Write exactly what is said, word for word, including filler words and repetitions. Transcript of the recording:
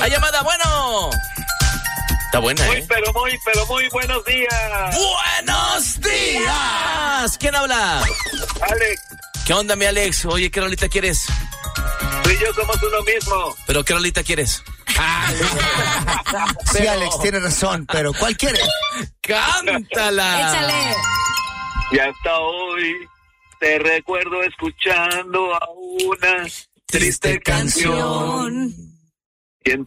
¡La llamada, bueno! Está buena, muy, ¿eh? pero muy, pero muy buenos días. ¡Buenos días! ¿Quién habla? Alex. ¿Qué onda, mi Alex? Oye, ¿qué rolita quieres? Tú y yo somos uno mismo. ¿Pero qué rolita quieres? Sí, Alex, tiene razón, pero ¿cuál quieres? ¡Cántala! Échale. Y hasta hoy te recuerdo escuchando a una triste canción.